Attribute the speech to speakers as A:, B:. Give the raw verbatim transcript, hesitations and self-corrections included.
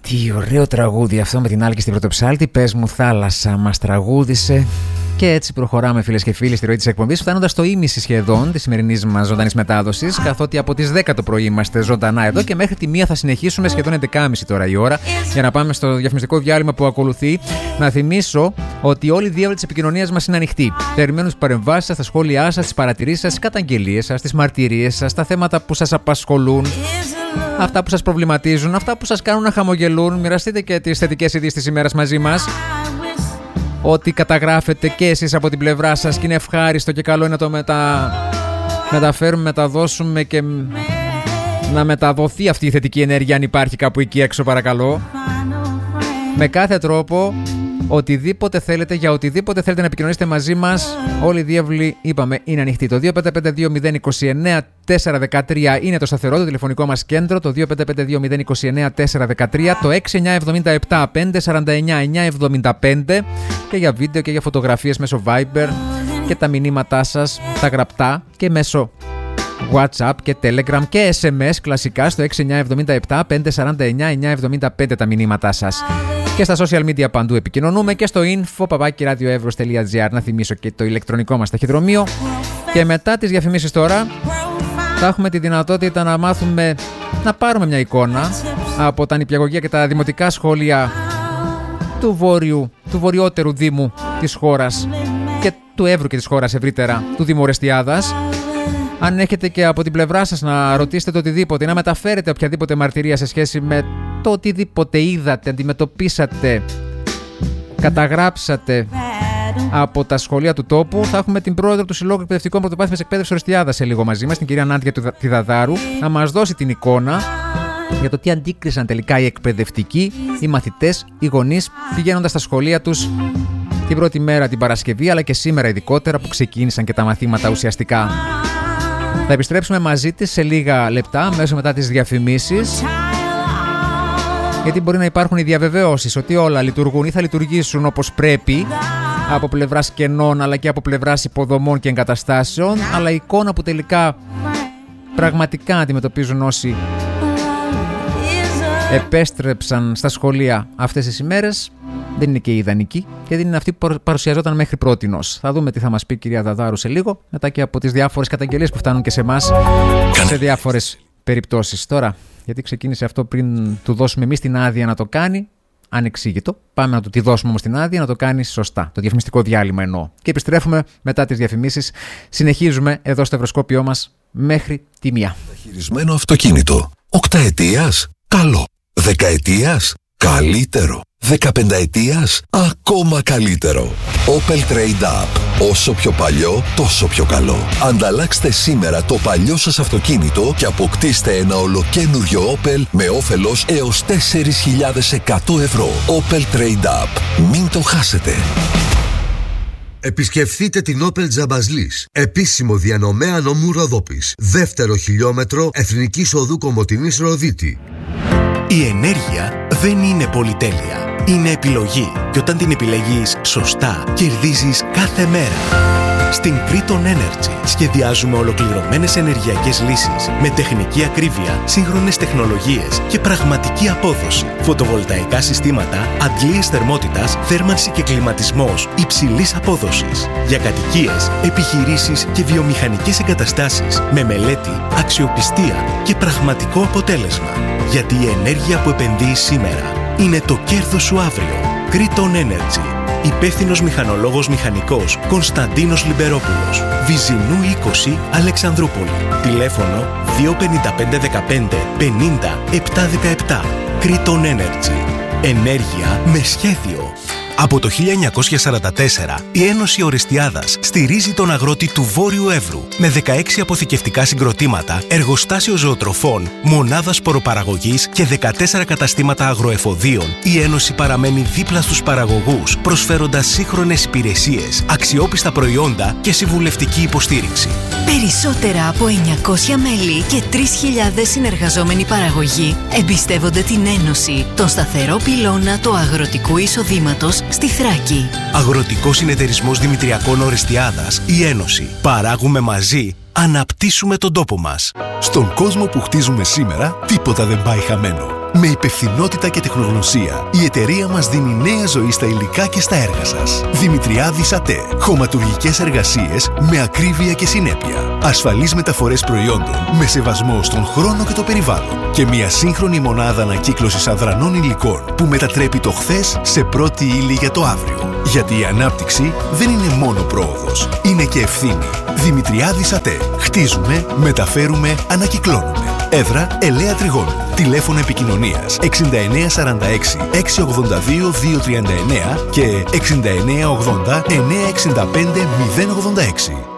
A: Τι ωραίο τραγούδι αυτό με την Άλκη στην Πρωτοψάλτη. Πες μου θάλασσα μας τραγούδισε. Και έτσι προχωράμε, φίλες και φίλοι, στη ροή της εκπομπής, φτάνοντας στο ίμιση σχεδόν της σημερινής μας ζωντανής μετάδοσης. Καθότι από τις δέκα το πρωί είμαστε ζωντανά εδώ και μέχρι τη μία θα συνεχίσουμε, σχεδόν έντεκα και μισή τώρα η ώρα, για να πάμε στο διαφημιστικό διάλειμμα που ακολουθεί. Να θυμίσω ότι όλη η διεύθυνση της επικοινωνίας μας είναι ανοιχτή. Περιμένουμε τις παρεμβάσεις σας, τα σχόλιά σας, τις παρατηρήσεις σας, τις καταγγελίες σας, τις μαρτυρίες σας, τα θέματα που σας απασχολούν. Αυτά που σας προβληματίζουν, αυτά που σας κάνουν να χαμογελούν. Μοιραστείτε και τις θετικές ειδήσεις της ημέρας μαζί μας. Ό,τι καταγράφετε και εσείς από την πλευρά σας και είναι ευχάριστο και καλό είναι να το μετα... μεταφέρουμε, μεταδώσουμε και να μεταδοθεί αυτή η θετική ενέργεια, αν υπάρχει κάπου εκεί έξω, παρακαλώ. Με κάθε τρόπο, οτιδήποτε θέλετε, για οτιδήποτε θέλετε να επικοινωνήσετε μαζί μας, όλη η διεύλη, είπαμε, είναι ανοιχτή. Το δύο πέντε πέντε δύο μηδέν είκοσι εννέα τετρακόσια δεκατρία είναι το σταθερό, το τηλεφωνικό μας κέντρο. Το δύο πέντε πέντε δύο μηδέν είκοσι εννέα τετρακόσια δεκατρία, το έξι εννιά εβδομήντα επτά πεντακόσια σαράντα εννέα εννιακόσια εβδομήντα πέντε, και για βίντεο και για φωτογραφίες μέσω Viber, και τα μηνύματά σας, τα γραπτά, και μέσω WhatsApp και Telegram και ες εμ ες κλασικά στο έξι εννιά εβδομήντα επτά πεντακόσια σαράντα εννέα εννιακόσια εβδομήντα πέντε τα μηνύματά σας. Και στα social media παντού επικοινωνούμε, και στο info παπάκι radioevros τελεία gr, να θυμίσω, και το ηλεκτρονικό μας ταχυδρομείο. Και μετά τις διαφημίσεις τώρα θα έχουμε τη δυνατότητα να μάθουμε, να πάρουμε μια εικόνα από τα νηπιαγωγεία και τα δημοτικά σχόλια του βόρειου, του βορειότερου δήμου της χώρας και του Εύρου και της χώρας ευρύτερα, του Δήμου Ορεστιάδας. Αν έχετε και από την πλευρά σας να ρωτήσετε το οτιδήποτε, να μεταφέρετε οποιαδήποτε μαρτυρία σε σχέση με το οτιδήποτε είδατε, αντιμετωπίσατε, καταγράψατε από τα σχολεία του τόπου, θα έχουμε την πρόεδρο του Συλλόγου Εκπαιδευτικών Πρωτοβάθμιας Εκπαίδευσης Ορεστιάδας σε λίγο μαζί μας, την κυρία Νάντια Τιδαδάρου, να μας δώσει την εικόνα για το τι αντίκρισαν τελικά οι εκπαιδευτικοί, οι μαθητές, οι γονείς, πηγαίνοντας στα σχολεία τους την πρώτη μέρα, την Παρασκευή, αλλά και σήμερα ειδικότερα που ξεκίνησαν και τα μαθήματα ουσιαστικά. Θα επιστρέψουμε μαζί της σε λίγα λεπτά, μέσω μετά τις διαφημίσεις, γιατί μπορεί να υπάρχουν οι διαβεβαιώσεις ότι όλα λειτουργούν ή θα λειτουργήσουν όπως πρέπει από πλευράς κενών, αλλά και από πλευράς υποδομών και εγκαταστάσεων, αλλά η εικόνα που τελικά πραγματικά αντιμετωπίζουν όσοι επέστρεψαν στα σχολεία αυτές τις ημέρες δεν είναι και η ιδανική και δεν είναι αυτή που παρουσιαζόταν μέχρι πρότινος. Θα δούμε τι θα μας πει η κυρία Δαδάρου σε λίγο, μετά και από τις διάφορες καταγγελίες που φτάνουν και σε εμάς σε διάφορες περιπτώσεις. Τώρα, γιατί ξεκίνησε αυτό πριν του δώσουμε εμείς την άδεια να το κάνει, ανεξήγητο. Πάμε να του τη δώσουμε όμως την άδεια να το κάνει σωστά. Το διαφημιστικό διάλειμμα εννοώ. Και επιστρέφουμε μετά τις διαφημίσεις. Συνεχίζουμε εδώ στο ευρωσκόπιό μας μέχρι τη μία.
B: Χειρισμένο αυτοκίνητο. Οκταετίας, καλό. Δεκαετίας, καλύτερο. Δεκαπενταετίας, ακόμα καλύτερο. Opel Trade Up. Όσο πιο παλιό, τόσο πιο καλό. Ανταλλάξτε σήμερα το παλιό σας αυτοκίνητο και αποκτήστε ένα ολοκένουργιο Opel με όφελος έως τέσσερις χιλιάδες εκατό ευρώ. Opel Trade Up. Μην το χάσετε.
C: Επισκεφθείτε την Opel Τζαμπαζλής, επίσημο διανομέα νομού Ροδόπης. Δεύτερο χιλιόμετρο Εθνικής Οδού Κομοτηνής Ροδίτη.
D: Η ενέργεια δεν είναι πολυτέλεια. Είναι επιλογή. Και όταν την επιλέγεις σωστά, κερδίζεις κάθε μέρα. Στην Kriton Energy σχεδιάζουμε ολοκληρωμένες ενεργειακές λύσεις με τεχνική ακρίβεια, σύγχρονες τεχνολογίες και πραγματική απόδοση. Φωτοβολταϊκά συστήματα, αντλίες θερμότητας, θέρμανση και κλιματισμός υψηλής απόδοσης. Για κατοικίες, επιχειρήσεις και βιομηχανικές εγκαταστάσεις με μελέτη, αξιοπιστία και πραγματικό αποτέλεσμα. Γιατί η ενέργεια που επενδύεις σήμερα είναι το κέρδος σου αύριο. Kriton Energy. Υπεύθυνος μηχανολόγος μηχανικός Κωνσταντίνος Λιμπερόπουλος. Βυζινού είκοσι, Αλεξανδρούπολη. Τηλέφωνο δύο πέντε πέντε δεκαπέντε πενήντα επτακόσια δεκαεπτά. Kriton Energy. Ενέργεια με σχέδιο. Από το χίλια εννιακόσια σαράντα τέσσερα, η Ένωση Ορεστιάδας στηρίζει τον αγρότη του Βόρειου Εύρου με δεκαέξι αποθηκευτικά συγκροτήματα, εργοστάσιο ζωοτροφών, μονάδα σποροπαραγωγής και δεκατέσσερα καταστήματα αγροεφοδίων. Η Ένωση παραμένει δίπλα στους παραγωγούς, προσφέροντας σύγχρονες υπηρεσίες, αξιόπιστα προϊόντα και συμβουλευτική υποστήριξη.
E: Περισσότερα από εννιακόσια μέλη και τρεις χιλιάδες συνεργαζόμενοι παραγωγοί εμπιστεύονται την Ένωση, τον σταθερό πυλώνα του αγροτικού εισοδήματος στη Θράκη.
D: Αγροτικός Συνεταιρισμός Δημητριακών Ορεστιάδας, η Ένωση. Παράγουμε μαζί, αναπτύσσουμε τον τόπο μας.
B: Στον κόσμο που χτίζουμε σήμερα, τίποτα δεν πάει χαμένο.
D: Με υπευθυνότητα και τεχνογνωσία, η εταιρεία μας δίνει νέα ζωή στα υλικά και στα έργα σας. Δημητριάδης ΑΤΕ. Χωματουργικές εργασίες με ακρίβεια και συνέπεια. Ασφαλείς μεταφορές προϊόντων με σεβασμό στον χρόνο και το περιβάλλον. Και μια σύγχρονη μονάδα ανακύκλωσης αδρανών υλικών που μετατρέπει το χθες σε πρώτη ύλη για το αύριο. Γιατί η ανάπτυξη δεν είναι μόνο πρόοδος, είναι και ευθύνη. Δημητριάδης ΑΤΕ. Χτίζουμε, μεταφέρουμε, ανακυκλώνουμε. Έδρα Ελαία Τριγώνου. Τηλέφωνο επικοινωνίας εξήντα εννέα σαράντα έξι εξακόσια ογδόντα δύο διακόσια τριάντα εννέα και εξήντα εννέα ογδόντα εννέα εξήντα πέντε μηδέν ογδόντα έξι.